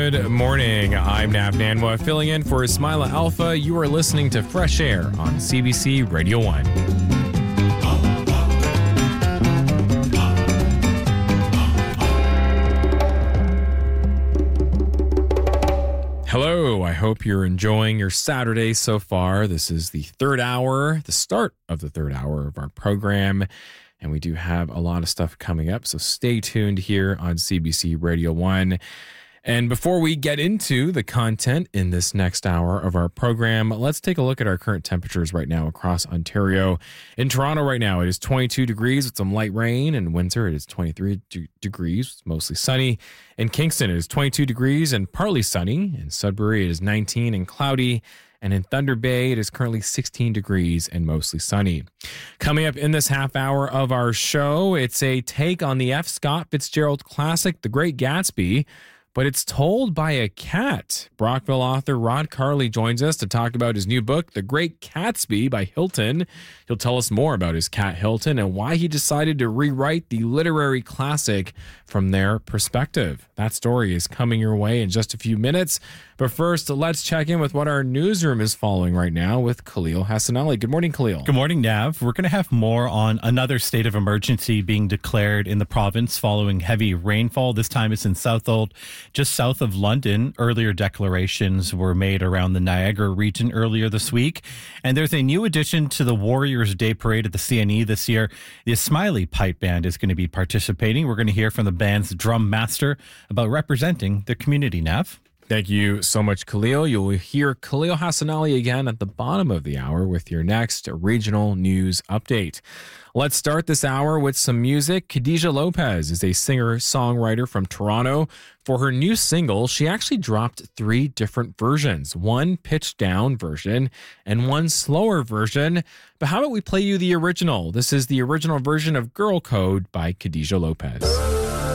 Good morning. I'm Nav Nanwa, filling in for Ismaila Alpha. You are listening to Fresh Air on CBC Radio 1. Hello, I hope you're enjoying your Saturday so far. This is the third hour, the start of the third hour of our program, and we do have a lot of stuff coming up, so stay tuned here on CBC Radio 1. And before we get into the content in this next hour of our program, let's take a look at our current temperatures right now across Ontario. In Toronto right now, it is 22 degrees with some light rain. In Windsor, it is 23 degrees, mostly sunny. In Kingston, it is 22 degrees and partly sunny. In Sudbury, it is 19 and cloudy. And in Thunder Bay, it is currently 16 degrees and mostly sunny. Coming up in this half hour of our show, it's a take on the F. Scott Fitzgerald classic, The Great Gatsby, but it's told by a cat. Brockville author Rod Carley joins us to talk about his new book, The Great Gatsby by Hilton. He'll tell us more about his cat Hilton and why he decided to rewrite the literary classic from their perspective. That story is coming your way in just a few minutes. But first, let's check in with what our newsroom is following right now with Khalil Hassanali. Good morning, Khalil. Good morning, Nav. We're going to have more on another state of emergency being declared in the province following heavy rainfall. This time it's in Southold, just south of London. Earlier declarations were made around the Niagara region earlier this week. And there's a new addition to the Warriors Day Parade at the CNE this year. The Smiley Pipe Band is going to be participating. We're going to hear from the band's drum master about representing the community, Nav. Thank you so much, Khalil. You'll hear Khalil Hassanali again at the bottom of the hour with your next regional news update. Let's start this hour with some music. Khadija Lopez is a singer-songwriter from Toronto. For her new single, she actually dropped 3 different versions, one pitched-down version and one slower version. But how about we play you the original? This is the original version of Girl Code by Khadija Lopez.